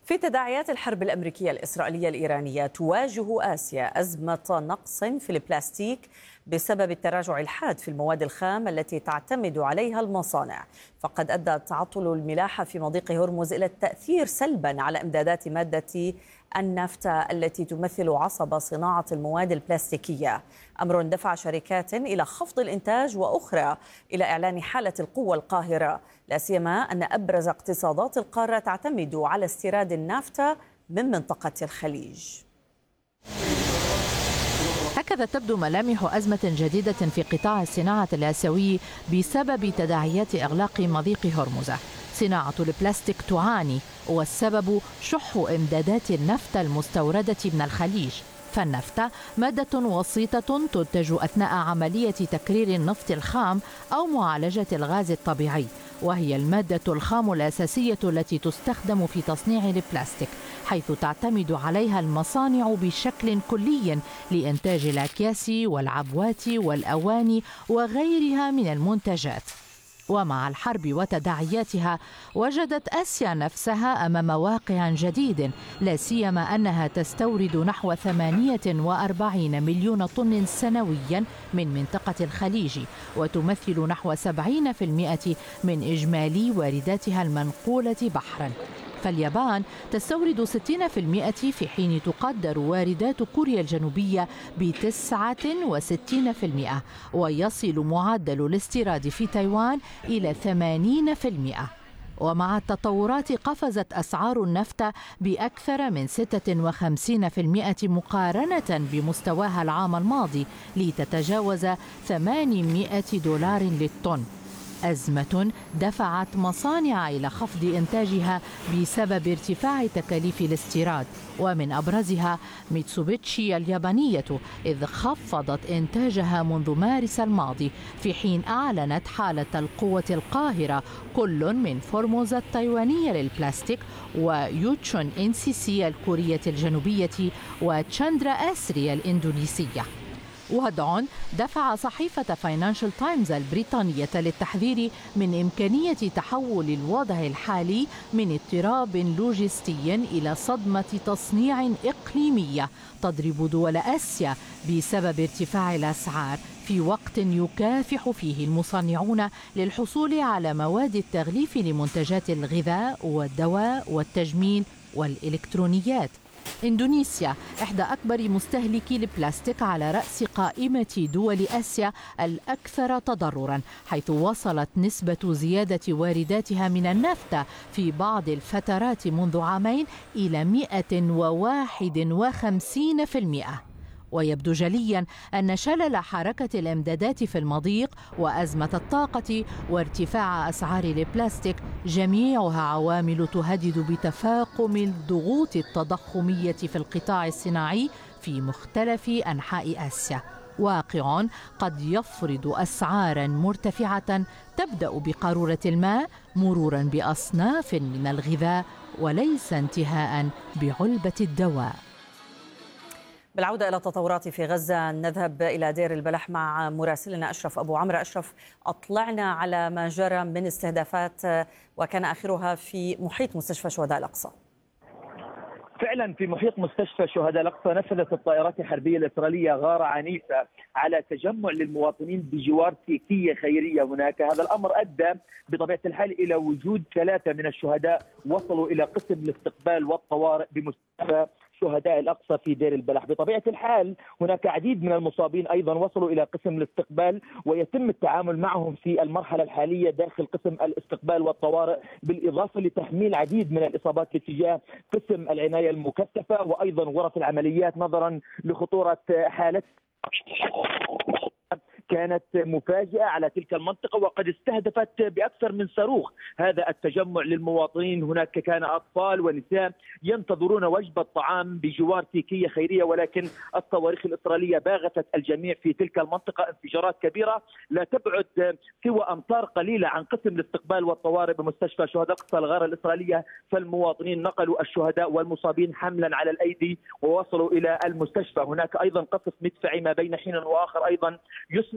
في تداعيات الحرب الأمريكية الإسرائيلية الإيرانية تواجه آسيا أزمة نقص في البلاستيك بسبب التراجع الحاد في المواد الخام التي تعتمد عليها المصانع، فقد أدى تعطل الملاحة في مضيق هرمز إلى التأثير سلبا على إمدادات مادة النفط التي تمثل عصب صناعة المواد البلاستيكية، أمر دفع شركات إلى خفض الإنتاج وأخرى إلى إعلان حالة القوة القاهرة، لا سيما أن أبرز اقتصادات القارة تعتمد على استيراد النفط من منطقة الخليج. هكذا تبدو ملامح أزمة جديدة في قطاع الصناعة الآسيوي بسبب تداعيات إغلاق مضيق هرمز. صناعة البلاستيك تعاني، والسبب شح إمدادات النفط المستوردة من الخليج، فالنفط مادة وسيطة تنتج أثناء عملية تكرير النفط الخام أو معالجة الغاز الطبيعي، وهي المادة الخام الأساسية التي تستخدم في تصنيع البلاستيك، حيث تعتمد عليها المصانع بشكل كلي لإنتاج الأكياس والعبوات والأواني وغيرها من المنتجات. ومع الحرب وتداعياتها وجدت آسيا نفسها أمام واقع جديد، لا سيما أنها تستورد نحو 48 مليون طن سنويا من منطقة الخليج، وتمثل نحو 70% من إجمالي وارداتها المنقولة بحرا. فاليابان تستورد 60%، في حين تقدر واردات كوريا الجنوبية ب69%، ويصل معدل الاستيراد في تايوان إلى 80%. ومع التطورات قفزت أسعار النفط بأكثر من 56% مقارنة بمستواها العام الماضي، لتتجاوز $800 للطن. أزمة دفعت مصانع إلى خفض إنتاجها بسبب ارتفاع تكاليف الاستيراد، ومن أبرزها ميتسوبيتشي اليابانية، إذ خفضت إنتاجها منذ مارس الماضي، في حين أعلنت حالة القوة القاهرة كل من فورموزا التايوانية للبلاستيك، ويوتشون إنسيسي الكورية الجنوبية، وتشاندرا آسري الإندونيسية. وضع دفع صحيفة فاينانشال تايمز البريطانية للتحذير من إمكانية تحول الوضع الحالي من اضطراب لوجستي إلى صدمة تصنيع إقليمية تضرب دول آسيا بسبب ارتفاع الأسعار، في وقت يكافح فيه المصنعون للحصول على مواد التغليف لمنتجات الغذاء والدواء والتجميل والإلكترونيات. إندونيسيا إحدى أكبر مستهلكي البلاستيك على رأس قائمة دول آسيا الأكثر تضرراً، حيث وصلت نسبة زيادة وارداتها من النفط في بعض الفترات منذ عامين إلى 151%. ويبدو جليا أن شلل حركة الإمدادات في المضيق وأزمة الطاقة وارتفاع أسعار البلاستيك جميعها عوامل تهدد بتفاقم الضغوط التضخمية في القطاع الصناعي في مختلف أنحاء آسيا، واقع قد يفرض أسعارا مرتفعة تبدأ بقارورة الماء مرورا بأصناف من الغذاء، وليس انتهاء بعلبة الدواء. بالعودة إلى التطورات في غزة، نذهب إلى دير البلح مع مراسلنا أشرف أبو عمرو. أشرف، أطلعنا على ما جرى من استهدافات وكان آخرها في محيط مستشفى شهداء الأقصى. فعلا في محيط مستشفى شهداء الأقصى نفذت الطائرات الحربية الإسرائيلية غارة عنيفة على تجمع للمواطنين بجوار تيكية خيرية هناك. هذا الأمر أدى بطبيعة الحال إلى وجود 3 من الشهداء وصلوا إلى قسم الاستقبال والطوارئ بمستشفى شهداء الأقصى في دير البلح. بطبيعة الحال هناك عديد من المصابين أيضا وصلوا إلى قسم الاستقبال، ويتم التعامل معهم في المرحلة الحالية داخل قسم الاستقبال والطوارئ، بالإضافة لتحميل عديد من الإصابات لاتجاه قسم العناية المكثفة وأيضا غرف العمليات، نظرا لخطورة حالة كانت مفاجئة على تلك المنطقة، وقد استهدفت بأكثر من صاروخ هذا التجمع للمواطنين. هناك كان أطفال ونساء ينتظرون وجبة طعام بجوار تيكية خيرية، ولكن الصواريخ الإسرائيلية باغتت الجميع في تلك المنطقة انفجارات كبيرة لا تبعد سوى أمتار قليلة عن قسم الاستقبال والطوارئ بمستشفى شهداء الأقصى الغارة الإسرائيلية. فالمواطنين نقلوا الشهداء والمصابين حملا على الأيدي ووصلوا إلى المستشفى. هناك أيضا قصف مدفعي ما بين حين وآخر أيضا يسمع